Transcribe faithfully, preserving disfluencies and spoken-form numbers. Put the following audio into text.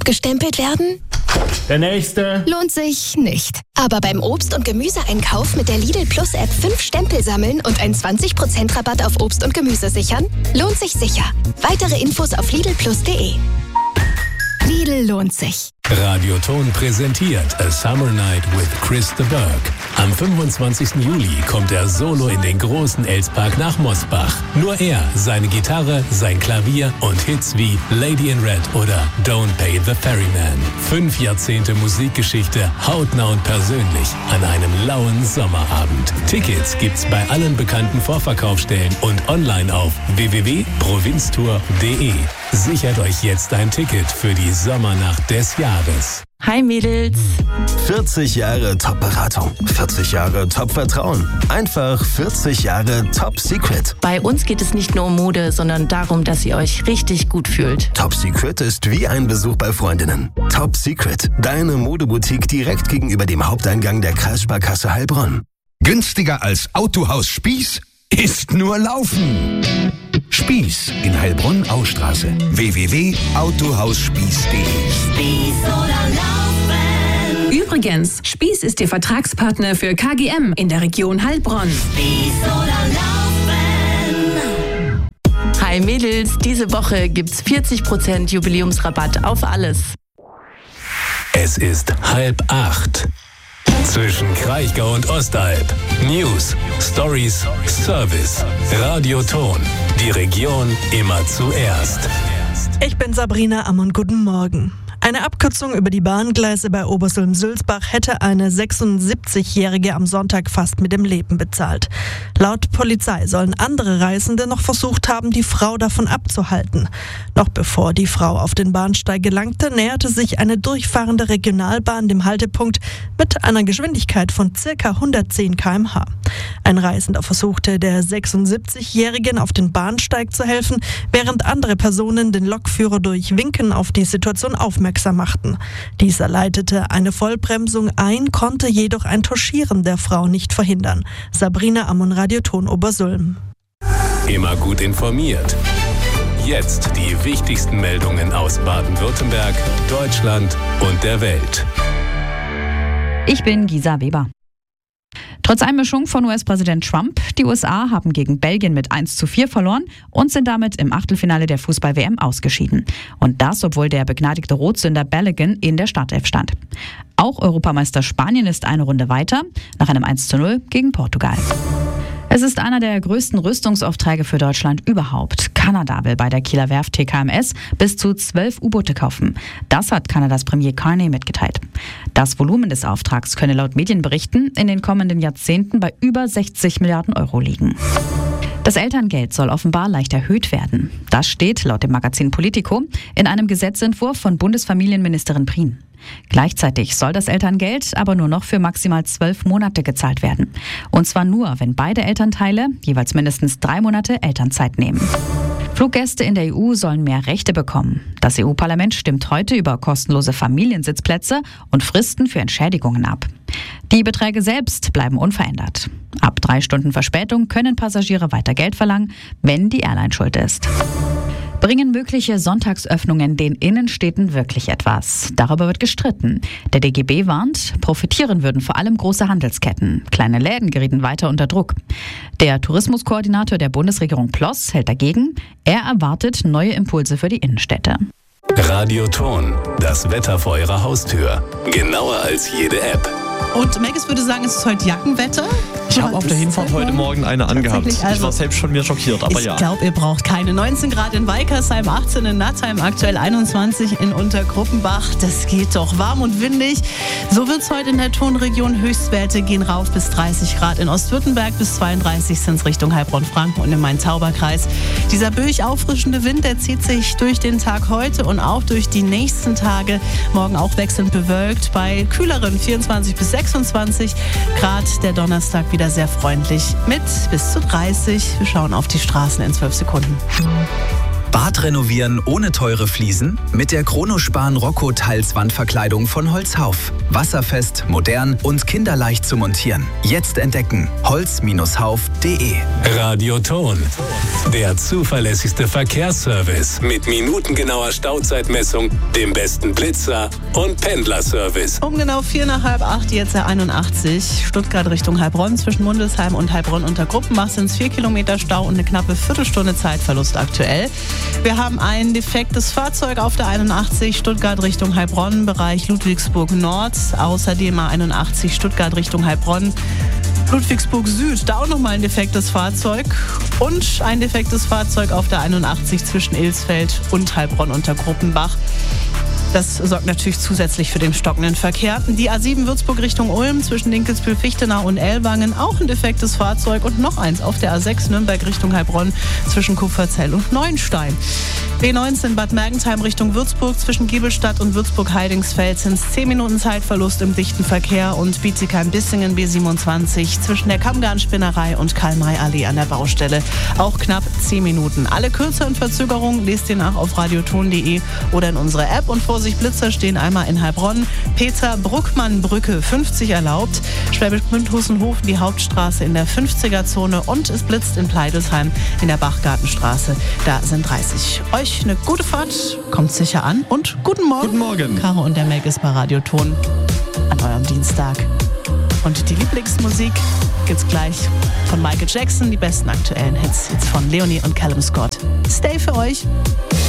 Abgestempelt werden? Der nächste. Lohnt sich nicht. Aber beim Obst- und Gemüseeinkauf mit der Lidl Plus App fünf Stempel sammeln und einen zwanzig Prozent Rabatt auf Obst und Gemüse sichern? Lohnt sich sicher. Weitere Infos auf lidl plus punkt de. Lidl lohnt sich. Radioton präsentiert A Summer Night with Chris de Burgh. Am fünfundzwanzigsten Juli kommt er solo in den großen Elspark nach Mosbach. Nur er, seine Gitarre, sein Klavier und Hits wie Lady in Red oder Don't Pay the Ferryman. Fünf Jahrzehnte Musikgeschichte, hautnah und persönlich an einem lauen Sommerabend. Tickets gibt's bei allen bekannten Vorverkaufsstellen und online auf w w w punkt provinztour punkt de. Sichert euch jetzt ein Ticket für die Sommernacht des Jahres. Hi Mädels. vierzig Jahre Top-Beratung, vierzig Jahre Top-Vertrauen, einfach vierzig Jahre Top Secret. Bei uns geht es nicht nur um Mode, sondern darum, dass ihr euch richtig gut fühlt. Top Secret ist wie ein Besuch bei Freundinnen. Top Secret, deine Modeboutique direkt gegenüber dem Haupteingang der Kreissparkasse Heilbronn. Günstiger als Autohaus Spieß ist nur Laufen. Spieß in Heilbronn-Austraße. w w w punkt autohausspieß punkt de. Spieß oder Laufen. Übrigens, Spieß ist Ihr Vertragspartner für K G M in der Region Heilbronn. Spieß oder Laufen. Hi Mädels, diese Woche gibt's vierzig Prozent Jubiläumsrabatt auf alles. Es ist halb acht. Zwischen Kraichgau und Ostalb. News, Stories, Service. Radioton. Die Region immer zuerst. Ich bin Sabrina Ammon, guten Morgen. Eine Abkürzung über die Bahngleise bei Obersulm-Sülzbach hätte eine sechsundsiebzigjährige am Sonntag fast mit dem Leben bezahlt. Laut Polizei sollen andere Reisende noch versucht haben, die Frau davon abzuhalten. Noch bevor die Frau auf den Bahnsteig gelangte, näherte sich eine durchfahrende Regionalbahn dem Haltepunkt mit einer Geschwindigkeit von ca. hundertzehn Kilometer pro Stunde. Ein Reisender versuchte, der sechsundsiebzigjährigen auf den Bahnsteig zu helfen, während andere Personen den Lokführer durch Winken auf die Situation aufmerksam machten. Dieser leitete eine Vollbremsung ein, konnte jedoch ein Touchieren der Frau nicht verhindern. Sabrina Ammon, Radioton Obersulm. Immer gut informiert. Jetzt die wichtigsten Meldungen aus Baden-Württemberg, Deutschland und der Welt. Ich bin Gisa Weber. Trotz Einmischung von U S-Präsident Trump, die U S A haben gegen Belgien mit eins zu vier verloren und sind damit im Achtelfinale der Fußball-W M ausgeschieden. Und das, obwohl der begnadigte Rotsünder Balogun in der Startelf stand. Auch Europameister Spanien ist eine Runde weiter, nach einem eins zu null gegen Portugal. Es ist einer der größten Rüstungsaufträge für Deutschland überhaupt. Kanada will bei der Kieler Werft T K M S bis zu zwölf U-Boote kaufen. Das hat Kanadas Premier Carney mitgeteilt. Das Volumen des Auftrags könne laut Medienberichten in den kommenden Jahrzehnten bei über sechzig Milliarden Euro liegen. Das Elterngeld soll offenbar leicht erhöht werden. Das steht laut dem Magazin Politico in einem Gesetzentwurf von Bundesfamilienministerin Prien. Gleichzeitig soll das Elterngeld aber nur noch für maximal zwölf Monate gezahlt werden. Und zwar nur, wenn beide Elternteile jeweils mindestens drei Monate Elternzeit nehmen. Fluggäste in der E U sollen mehr Rechte bekommen. Das E U-Parlament stimmt heute über kostenlose Familiensitzplätze und Fristen für Entschädigungen ab. Die Beträge selbst bleiben unverändert. Ab drei Stunden Verspätung können Passagiere weiter Geld verlangen, wenn die Airline schuld ist. Bringen mögliche Sonntagsöffnungen den Innenstädten wirklich etwas? Darüber wird gestritten. Der D G B warnt, profitieren würden vor allem große Handelsketten. Kleine Läden gerieten weiter unter Druck. Der Tourismuskoordinator der Bundesregierung Ploss hält dagegen. Er erwartet neue Impulse für die Innenstädte. Radioton, das Wetter vor Ihrer Haustür. Genauer als jede App. Und Maggis würde sagen, es ist heute Jackenwetter. Ich habe auf der Hinfahrt heute Morgen eine angehabt. Also, ich war selbst schon mir schockiert, aber ich ja. Ich glaube, ihr braucht keine. neunzehn Grad in Weikersheim, achtzehn in Nattheim, aktuell einundzwanzig in Untergruppenbach. Das geht doch warm und windig. So wird es heute in der Tonregion. Höchstwerte gehen rauf bis dreißig Grad. In Ostwürttemberg bis zweiunddreißig sind es Richtung Heilbronn-Franken und im Main-Tauber-Kreis. Dieser böig auffrischende Wind, der zieht sich durch den Tag heute und auch durch die nächsten Tage. Morgen auch wechselnd bewölkt bei kühleren vierundzwanzig bis sechsundzwanzig Grad. Der Donnerstag wieder sehr freundlich mit bis zu dreißig. Wir schauen auf die Straßen in zwölf Sekunden. Bad renovieren ohne teure Fliesen? Mit der Chronospan Rocco Tiles Wandverkleidung von Holzhauf. Wasserfest, modern und kinderleicht zu montieren. Jetzt entdecken. holz Bindestrich hauf Punkt de. Radioton. Der zuverlässigste Verkehrsservice mit minutengenauer Stauzeitmessung, dem besten Blitzer und Pendlerservice. Um genau vier nach halb acht, jetzt der einundachtzig. Stuttgart Richtung Heilbronn. Zwischen Mundelsheim und Heilbronn unter Gruppenbach sind es vier Kilometer Stau und eine knappe Viertelstunde Zeitverlust aktuell. Wir haben ein defektes Fahrzeug auf der einundachtzig Stuttgart Richtung Heilbronn, Bereich Ludwigsburg Nord. Außerdem A einundachtzig Stuttgart Richtung Heilbronn, Ludwigsburg Süd, da auch nochmal ein defektes Fahrzeug. Und ein defektes Fahrzeug auf der einundachtzig zwischen Ilsfeld und Heilbronn unter Gruppenbach. Das sorgt natürlich zusätzlich für den stockenden Verkehr. Die A sieben Würzburg Richtung Ulm zwischen Dinkelsbühl-Fichtenau und Ellwangen auch ein defektes Fahrzeug und noch eins auf der A sechs Nürnberg Richtung Heilbronn zwischen Kupferzell und Neuenstein. B neunzehn Bad Mergentheim Richtung Würzburg zwischen Giebelstadt und Würzburg-Heidingsfeld sind es zehn Minuten Zeitverlust im dichten Verkehr und Bietigheim-Bissingen B siebenundzwanzig zwischen der Kammgarn-Spinnerei und Karl-May-Allee an der Baustelle auch knapp zehn Minuten. Alle kürzeren Verzögerungen lest ihr nach auf radioton punkt de oder in unserer App und vor Vorsicht Blitzer stehen einmal in Heilbronn, Peter-Bruckmann-Brücke fünfzig erlaubt, Schwäbisch Gmünd-Hussenhofen die Hauptstraße in der fünfziger-Zone und es blitzt in Pleidelsheim in der Bachgartenstraße, da sind dreißig. Euch eine gute Fahrt, kommt sicher an und guten Morgen. Guten Morgen. Caro und der Meg ist bei Radioton an eurem Dienstag. Und die Lieblingsmusik gibt's gleich von Michael Jackson, die besten aktuellen Hits jetzt von Leonie und Callum Scott. Stay für euch.